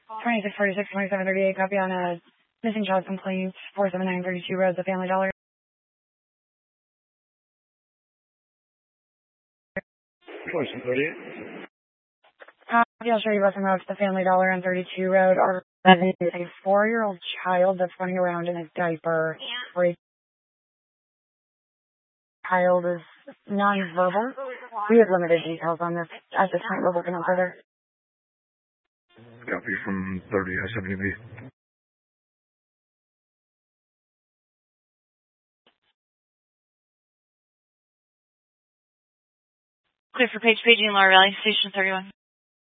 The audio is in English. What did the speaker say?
2646, 2738, copy on a missing child complaint, 47932 Road, the Family Dollar. 2738. Copy, I'll show you Western Road to the Family Dollar on 32 Road. Our resident is a 4-year-old child that's running around in a diaper. Yeah. Child is non-verbal. We have limited details on this. At this point, we're looking no further. Copy from 30 I-70B. Clear for paging Laura Valley, Station 31.